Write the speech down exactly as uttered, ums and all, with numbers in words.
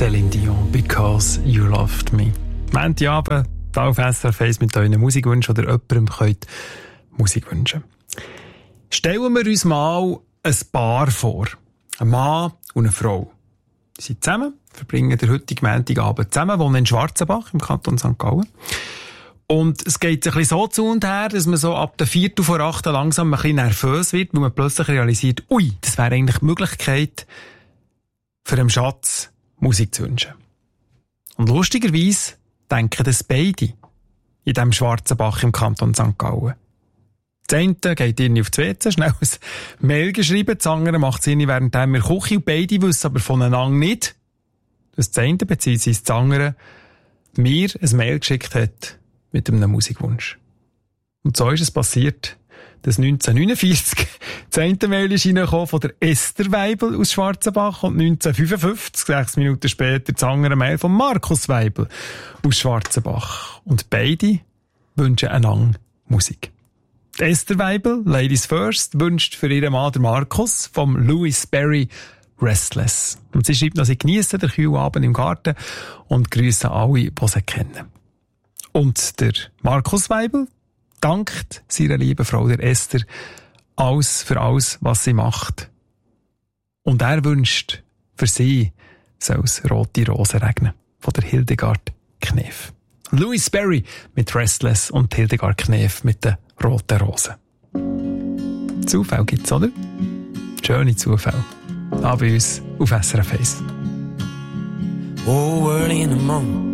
Celine Dion, «Because You Loved Me». Montagabend, hier auf S R F eins mit euren Musikwünschen oder jemandem könnt Musik wünschen. Stellen wir uns mal ein Paar vor. Ein Mann und eine Frau. Sie sind zusammen, verbringen den heutigen Montagabend zusammen, wohnen in Schwarzenbach im Kanton Sankt Gallen. Und es geht ein bisschen so zu und her, dass man so ab der Viertel vor acht langsam ein bisschen nervös wird, weil man plötzlich realisiert, ui, das wäre eigentlich die Möglichkeit, für einen Schatz Musik zu wünschen. Und lustigerweise denken das beide in diesem Schwarzenbach im Kanton Sankt Gallen. Das eine geht irgendwie auf die W C, schnell ein Mail geschrieben, das andere macht es irgendwie während wir kochen und beide wissen aber voneinander nicht, dass das eine bzw. das andere mir ein Mail geschickt hat mit einem Musikwunsch. Und so ist es passiert, dass neunzehnhundertneunundvierzig das eine Mail ist reingekommen von der Esther Weibel aus Schwarzenbach und neunzehnhundertfünfundfünfzig, sechs Minuten später, das andere Mail von Markus Weibel aus Schwarzenbach. Und beide wünschen einander Musik. Die Esther Weibel, Ladies First, wünscht für ihren Mann, der Markus, vom Louis Berry Restless. Und sie schreibt, dass sie geniessen den kühlen Abend im Garten und grüßen alle, die sie kennen. Und der Markus Weibel dankt seiner lieben Frau, der Esther, alles für alles, was sie macht. Und er wünscht, für sie soll es rote Rosen regnen. Von der Hildegard Knef. Louis Berry mit Restless und Hildegard Knef mit den roten Rosen. Zufall gibt's, oder? Schöne Zufall. Auch bei uns auf S R F eins. Oh, early in the morning,